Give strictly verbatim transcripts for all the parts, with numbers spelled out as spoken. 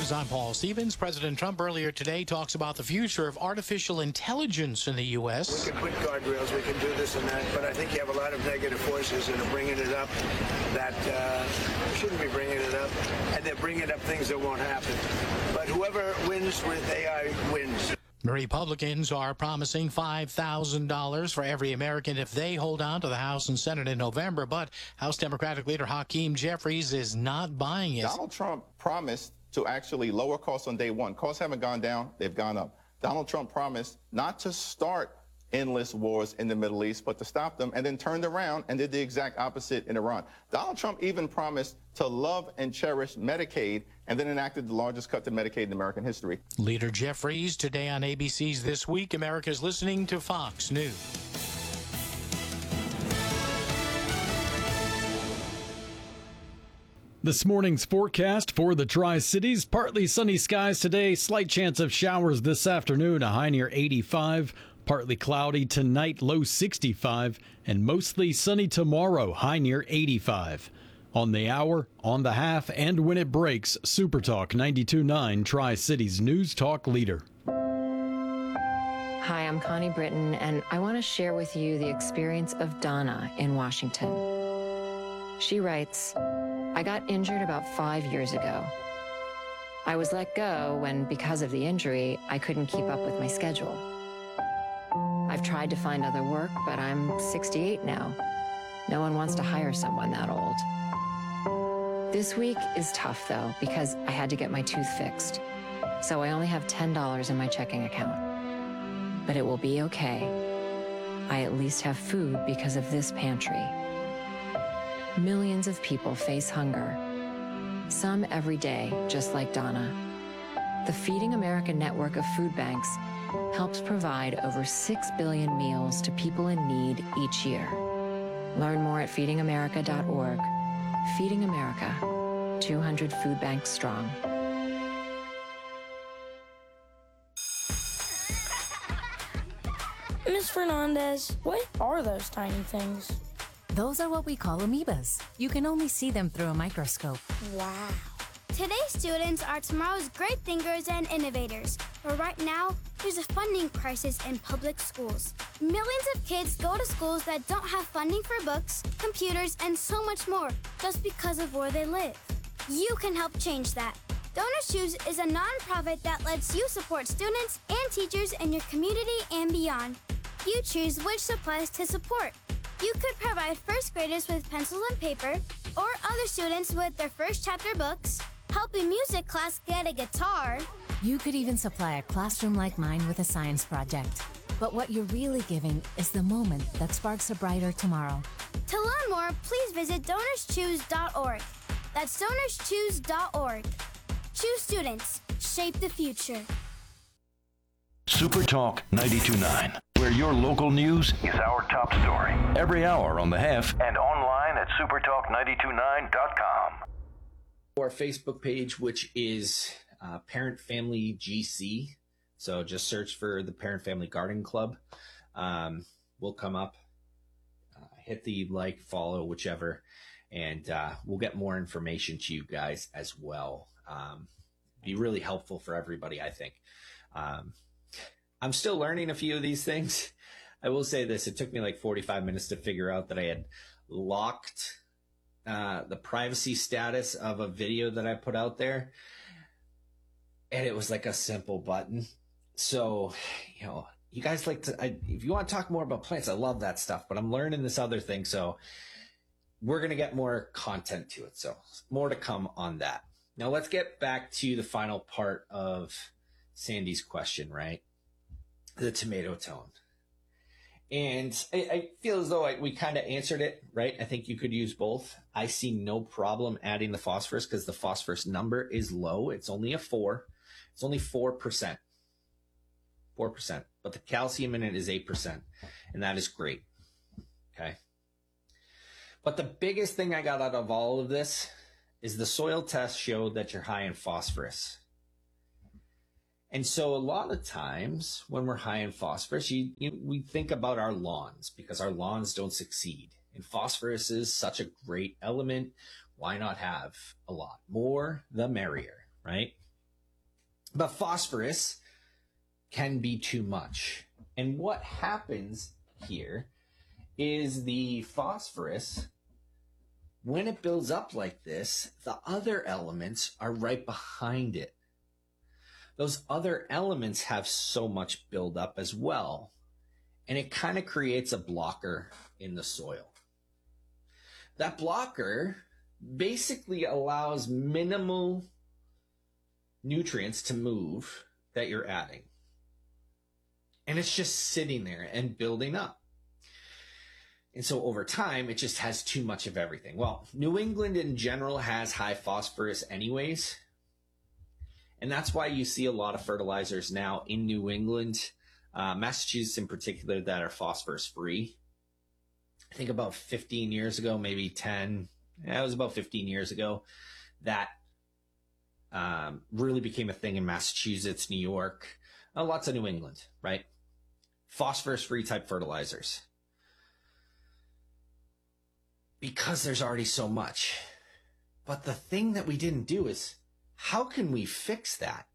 News, I'm Paul Stevens. President Trump earlier today talks about the future of artificial intelligence in the U S. We can put guardrails, we can do this and that, but I think you have a lot of negative forces that are bringing it up that uh, shouldn't be bringing it up, and they're bringing up things that won't happen. But whoever wins with A I wins. Republicans are promising five thousand dollars for every American if they hold on to the House and Senate in November, but House Democratic leader Hakeem Jeffries is not buying it. Donald Trump promised to actually lower costs on day one. Costs haven't gone down, they've gone up. Donald Trump promised not to start endless wars in the Middle East, but to stop them, and then turned around and did the exact opposite in Iran. Donald Trump even promised to love and cherish Medicaid, and then enacted the largest cut to Medicaid in American history. Leader Jeffries today on A B C's This Week. America's listening to Fox News. This morning's forecast for the Tri-Cities, partly sunny skies today, slight chance of showers this afternoon, a high near eighty-five. Partly cloudy tonight, low sixty-five, and mostly sunny tomorrow, high near eighty-five. On the hour, on the half, and when it breaks, Super Talk ninety-two point nine, Tri-Cities News Talk leader. Hi, I'm Connie Britton, and I want to share with you the experience of Donna in Washington. She writes, I got injured about five years ago. I was let go when, because of the injury, I couldn't keep up with my schedule. I've tried to find other work, but I'm sixty-eight now. No one wants to hire someone that old. This week is tough, though, because I had to get my tooth fixed. So I only have ten dollars in my checking account. But it will be okay. I at least have food because of this pantry. Millions of people face hunger. Some every day, just like Donna. The Feeding America network of food banks helps provide over six billion meals to people in need each year. Learn more at feeding america dot org. Feeding America, two hundred food banks strong. Miss Fernandez, what are those tiny things? Those are what we call amoebas. You can only see them through a microscope. Wow. Today's students are tomorrow's great thinkers and innovators. But right now, there's a funding crisis in public schools. Millions of kids go to schools that don't have funding for books, computers, and so much more just because of where they live. You can help change that. Donors Choose is a nonprofit that lets you support students and teachers in your community and beyond. You choose which supplies to support. You could provide first graders with pencils and paper, or other students with their first chapter books, help a music class get a guitar. You could even supply a classroom like mine with a science project. But what you're really giving is the moment that sparks a brighter tomorrow. To learn more, please visit donors choose dot org. That's donors choose dot org. Choose students. Shape the future. Super Talk ninety-two point nine, where your local news is our top story. Every hour on the half and online at super talk nine two nine dot com. Our Facebook page, which is uh, Parent Family G C. So just search for the Parent Family Garden Club. Um, we'll come up. Uh, hit the like, follow, whichever, and uh, we'll get more information to you guys as well. Um, be really helpful for everybody, I think. Um, I'm still learning a few of these things. I will say this. It took me like forty-five minutes to figure out that I had locked uh, the privacy status of a video that I put out there. And it was like a simple button. So, you know, you guys like to, I, if you want to talk more about plants, I love that stuff, but I'm learning this other thing. So we're going to get more content to it. So more to come on that. Now let's get back to the final part of Sandy's question, right? The tomato tone. And I, I feel as though I, we kind of answered it, right? I think you could use both. I see no problem adding the phosphorus because the phosphorus number is low. It's only a four. It's only four percent. four percent. But the calcium in it is eight percent. And that is great. Okay. But the biggest thing I got out of all of this is the soil test showed that you're high in phosphorus. And so a lot of times when we're high in phosphorus, you, you, we think about our lawns because our lawns don't succeed. And phosphorus is such a great element. Why not have a lot? More, the merrier, right? But phosphorus can be too much. And what happens here is the phosphorus, when it builds up like this, the other elements are right behind it. Those other elements have so much buildup as well. And it kind of creates a blocker in the soil. That blocker basically allows minimal nutrients to move that you're adding. And it's just sitting there and building up. And so over time, it just has too much of everything. Well, New England in general has high phosphorus anyways. And that's why you see a lot of fertilizers now in New England, uh, Massachusetts in particular, that are phosphorus free. I think about fifteen years ago, maybe ten, yeah, it was about fifteen years ago, that um, really became a thing in Massachusetts, New York, uh, lots of New England, right? Phosphorus free type fertilizers. Because there's already so much. But the thing that we didn't do is, how can we fix that?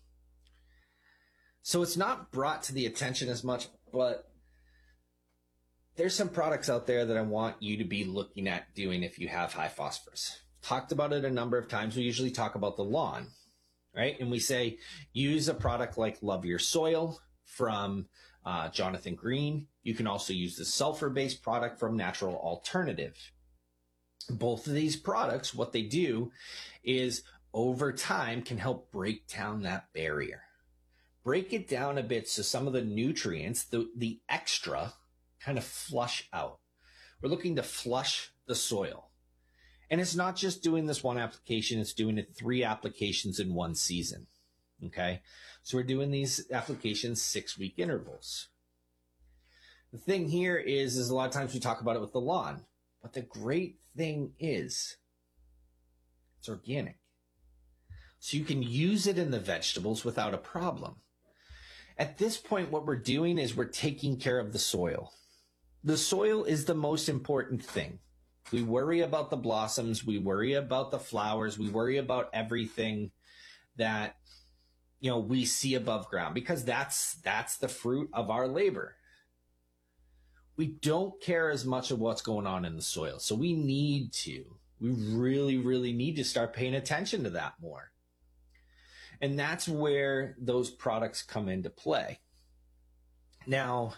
So it's not brought to the attention as much, but there's some products out there that I want you to be looking at doing if you have high phosphorus. Talked about it a number of times. We usually talk about the lawn, right? And we say, use a product like Love Your Soil from uh, Jonathan Green. You can also use the sulfur-based product from Natural Alternative. Both of these products, what they do is over time can help break down that barrier. Break it down a bit so some of the nutrients, the, the extra, kind of flush out. We're looking to flush the soil. And it's not just doing this one application, it's doing it three applications in one season. Okay? So we're doing these applications six-week intervals. The thing here is, is a lot of times we talk about it with the lawn. But the great thing is, it's organic. So you can use it in the vegetables without a problem. At this point, what we're doing is we're taking care of the soil. The soil is the most important thing. We worry about the blossoms. We worry about the flowers. We worry about everything that, you know, we see above ground, because that's, that's the fruit of our labor. We don't care as much of what's going on in the soil. So we need to, we really, really need to start paying attention to that more. And that's where those products come into play. Now,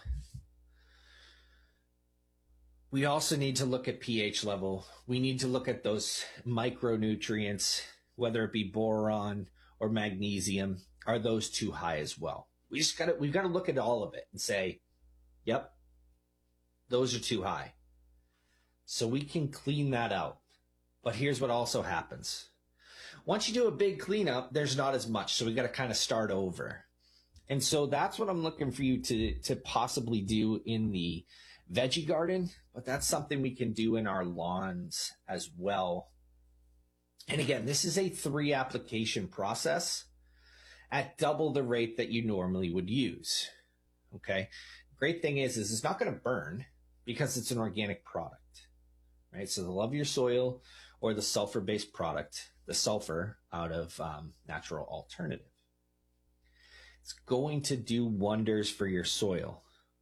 we also need to look at pH level. We need to look at those micronutrients, whether it be boron or magnesium. Are those too high as well? We just got to, we've got to look at all of it and say, yep, those are too high. So we can clean that out. But here's what also happens. Once you do a big cleanup, there's not as much. So we got to kind of start over. And so that's what I'm looking for you to, to possibly do in the veggie garden. But that's something we can do in our lawns as well. And again, this is a three application process at double the rate that you normally would use. Okay. Great thing is, is it's not going to burn because it's an organic product, right? So the Love Your Soil or the sulfur-based product, the sulfur out of um, Natural Alternative. It's going to do wonders for your soil,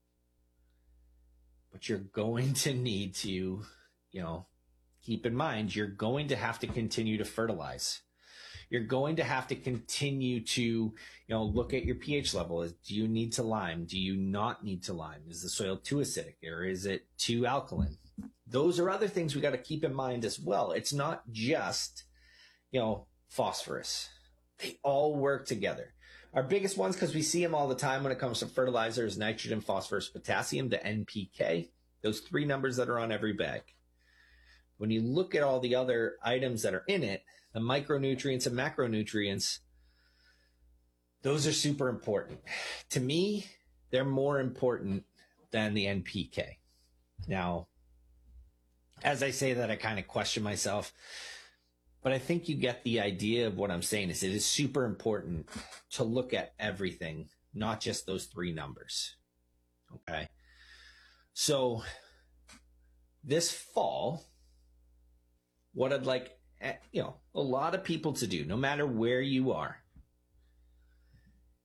but you're going to need to, you know, keep in mind, you're going to have to continue to fertilize. You're going to have to continue to, you know, look at your pH level. Do you need to lime? Do you not need to lime? Is the soil too acidic or is it too alkaline? Those are other things we got to keep in mind as well. It's not just, you know, phosphorus. They all work together. Our biggest ones, because we see them all the time when it comes to fertilizers, nitrogen, phosphorus, potassium, the N P K, those three numbers that are on every bag. When you look at all the other items that are in it, the micronutrients and macronutrients, those are super important. To me, they're more important than the N P K. Now, as I say that, I kind of question myself, but I think you get the idea of what I'm saying. Is it is super important to look at everything, not just those three numbers. Okay. So this fall, what I'd like, you know, a lot of people to do, no matter where you are,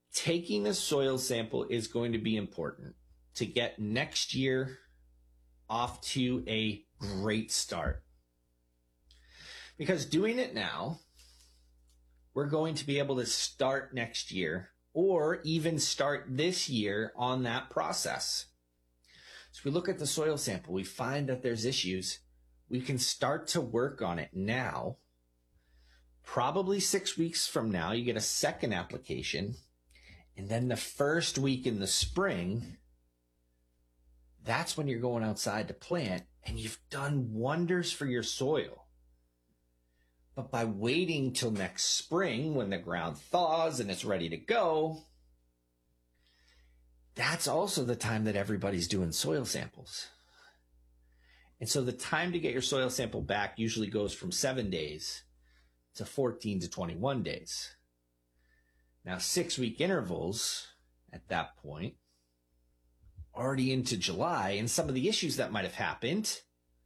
taking a soil sample is going to be important to get next year off to a great start. Because doing it now, we're going to be able to start next year or even start this year on that process. So we look at the soil sample, we find that there's issues. We can start to work on it now. Probably six weeks from now, you get a second application. And then the first week in the spring, that's when you're going outside to plant, and you've done wonders for your soil. But by waiting till next spring when the ground thaws and it's ready to go, that's also the time that everybody's doing soil samples. And so the time to get your soil sample back usually goes from seven days to fourteen to twenty-one days. Now, six-week intervals at that point, already into July, and some of the issues that might have happened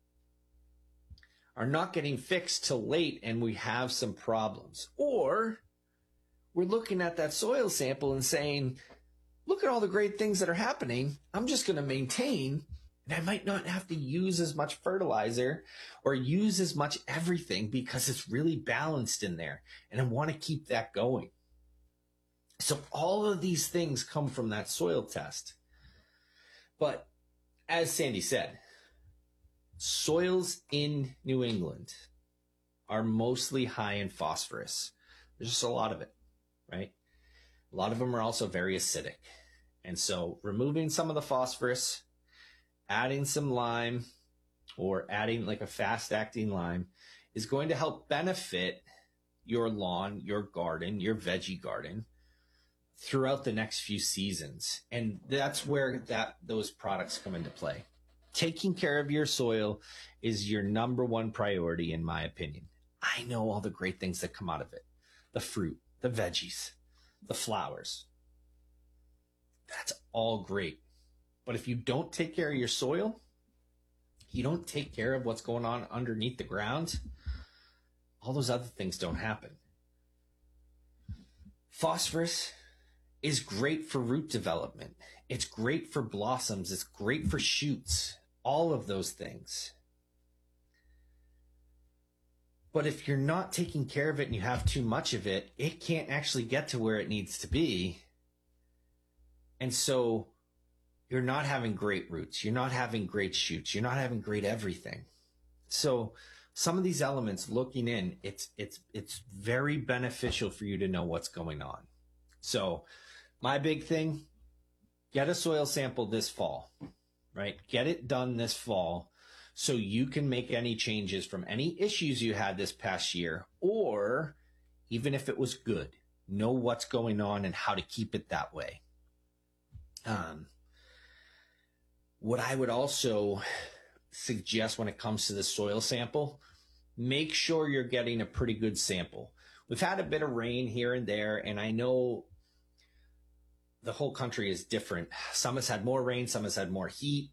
are not getting fixed till late, and we have some problems. Or we're looking at that soil sample and saying, look at all the great things that are happening. I'm just going to maintain, and I might not have to use as much fertilizer or use as much everything because it's really balanced in there, and I want to keep that going. So all of these things come from that soil test. But as Sandy said, soils in New England are mostly high in phosphorus. There's just a lot of it, right? A lot of them are also very acidic. And so removing some of the phosphorus, adding some lime, or adding like a fast-acting lime is going to help benefit your lawn, your garden, your veggie garden throughout the next few seasons. And that's where that those products come into play. Taking care of your soil is your number one priority, in my opinion. I know all the great things that come out of it. The fruit, the veggies, the flowers. That's all great. But if you don't take care of your soil, you don't take care of what's going on underneath the ground, all those other things don't happen. Phosphorus is great for root development. It's great for blossoms. It's great for shoots. All of those things. But if you're not taking care of it and you have too much of it, it can't actually get to where it needs to be. And so you're not having great roots. You're not having great shoots. You're not having great everything. So some of these elements, looking in, it's it's it's very beneficial for you to know what's going on. So my big thing, get a soil sample this fall, right? Get it done this fall so you can make any changes from any issues you had this past year, or even if it was good, know what's going on and how to keep it that way. Um, what I would also suggest when it comes to the soil sample, make sure you're getting a pretty good sample. We've had a bit of rain here and there, and I know the whole country is different. Some has had more rain, some has had more heat.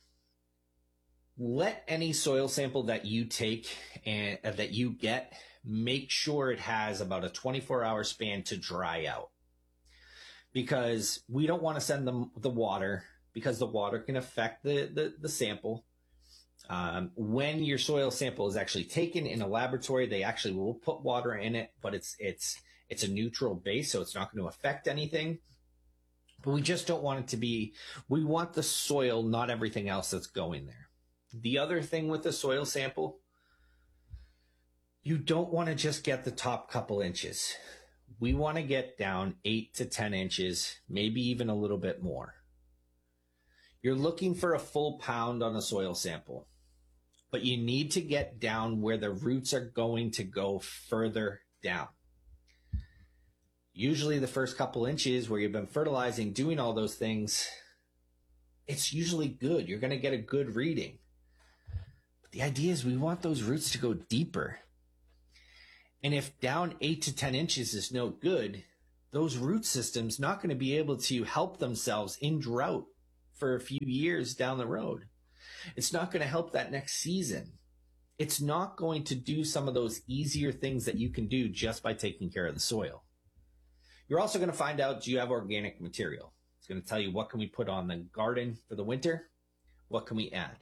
Let any soil sample that you take and uh, that you get, make sure it has about a twenty-four hour span to dry out. Because we don't want to send them the water, because the water can affect the, the, the sample. Um, when your soil sample is actually taken in a laboratory, they actually will put water in it, but it's it's it's a neutral base, so it's not going to affect anything. But we just don't want it to be, we want the soil, not everything else that's going there. The other thing with the soil sample, you don't want to just get the top couple inches. We want to get down eight to ten inches, maybe even a little bit more. You're looking for a full pound on a soil sample, but you need to get down where the roots are going to go further down. Usually the first couple inches where you've been fertilizing, doing all those things, it's usually good. You're going to get a good reading. But the idea is we want those roots to go deeper. And if down eight to ten inches is no good, those root systems not going to be able to help themselves in drought for a few years down the road. It's not going to help that next season. It's not going to do some of those easier things that you can do just by taking care of the soil. You're also going to find out, do you have organic material? It's going to tell you what can we put on the garden for the winter, what can we add.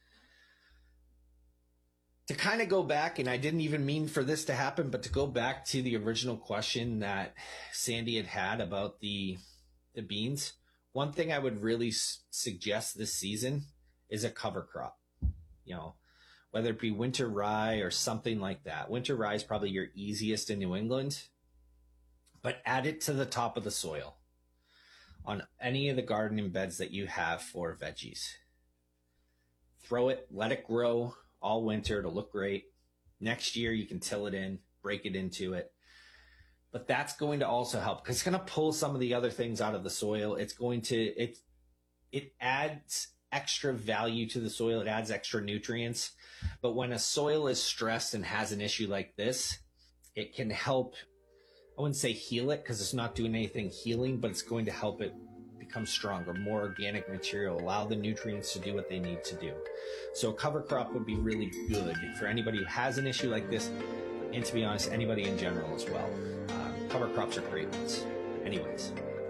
To kind of go back, and I didn't even mean for this to happen, but to go back to the original question that Sandy had had about the the beans, one thing I would really s- suggest this season is a cover crop. You know, whether it be winter rye or something like that. Winter rye is probably your easiest in New England, but add it to the top of the soil on any of the gardening beds that you have for veggies. Throw it, let it grow all winter to look great. Next year you can till it in, break it into it. But that's going to also help because it's going to pull some of the other things out of the soil. It's going to, it, it adds extra value to the soil. It adds extra nutrients. But when a soil is stressed and has an issue like this, it can help, I wouldn't say heal it because it's not doing anything healing, but it's going to help it become stronger, more organic material, allow the nutrients to do what they need to do. So a cover crop would be really good for anybody who has an issue like this, and to be honest, anybody in general as well. Um, cover crops are great ones. Anyways,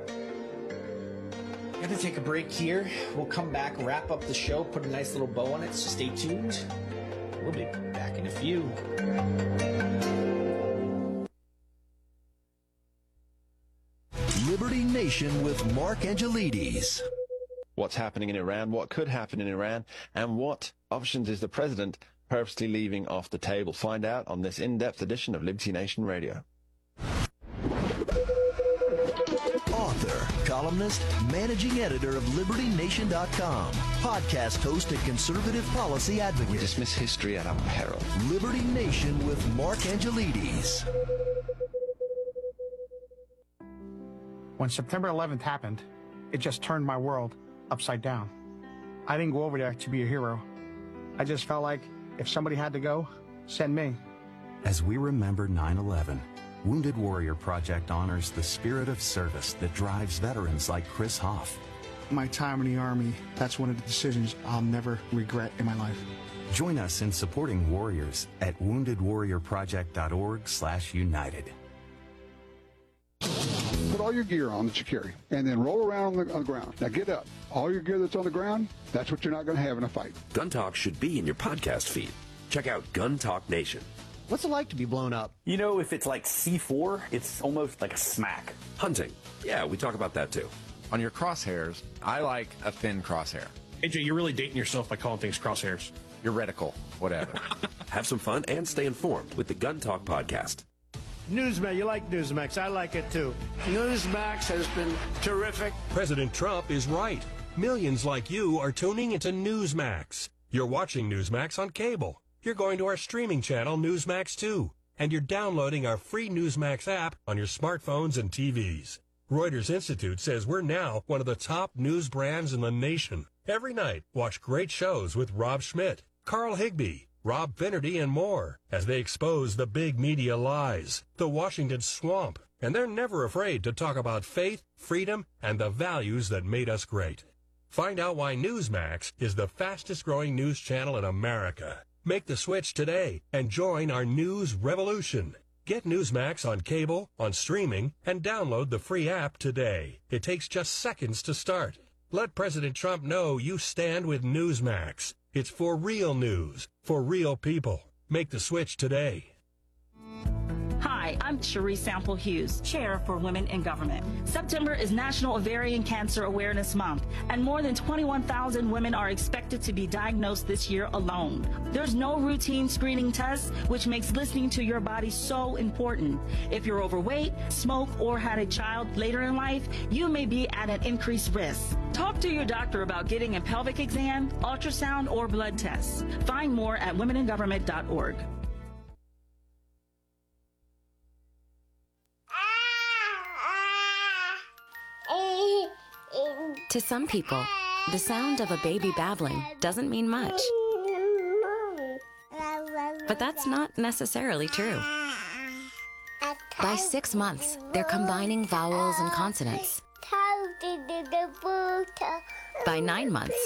I'm going to take a break here. We'll come back, wrap up the show, put a nice little bow on it, so stay tuned. We'll be back in a few. Liberty Nation with Mark Angelides. What's happening in Iran, what could happen in Iran, and what options is the president purposely leaving off the table? Find out on this in-depth edition of Liberty Nation Radio. Author, columnist, managing editor of Liberty Nation dot com, podcast host and conservative policy advocate. We dismiss history at our peril. Liberty Nation with Mark Angelides. When September eleventh happened, it just turned my world upside down. I didn't go over there to be a hero. I just felt like if somebody had to go, send me. As we remember nine eleven, Wounded Warrior Project honors the spirit of service that drives veterans like Chris Hoff. My time in the Army, that's one of the decisions I'll never regret in my life. Join us in supporting warriors at wounded warrior project dot org slash united. Put all your gear on that you carry, and then roll around on the, on the ground. Now get up. All your gear that's on the ground, that's what you're not going to have in a fight. Gun Talk should be in your podcast feed. Check out Gun Talk Nation. What's it like to be blown up? You know, if it's like C four, it's almost like a smack. Hunting. Yeah, we talk about that too. On your crosshairs, I like a thin crosshair. A J, you're really dating yourself by calling things crosshairs. Your reticle, whatever. Have some fun and stay informed with the Gun Talk podcast. Newsmax, you like Newsmax. I like it too. Newsmax has been terrific. President Trump is right. Millions like you are tuning into Newsmax. You're watching Newsmax on cable. You're going to our streaming channel, Newsmax two. And you're downloading our free Newsmax app on your smartphones and T Vs. Reuters Institute says we're now one of the top news brands in the nation. Every night, watch great shows with Rob Schmidt, Carl Higbie, Rob Finnerty, and more as they expose the big media lies, the Washington swamp, and they're never afraid to talk about faith, freedom, and the values that made us great. Find out why Newsmax is the fastest-growing news channel in America. Make the switch today and join our news revolution. Get Newsmax on cable, on streaming, and download the free app today. It takes just seconds to start. Let President Trump know you stand with Newsmax. It's for real news, for real people. Make the switch today. Hi, I'm Cherie Sample Hughes, Chair for Women in Government. September is National Ovarian Cancer Awareness Month, and more than twenty-one thousand women are expected to be diagnosed this year alone. There's no routine screening tests, which makes listening to your body so important. If you're overweight, smoke, or had a child later in life, you may be at an increased risk. Talk to your doctor about getting a pelvic exam, ultrasound, or blood tests. Find more at women in government dot org. To some people, the sound of a baby babbling doesn't mean much. But that's not necessarily true. By six months, they're combining vowels and consonants. By nine months,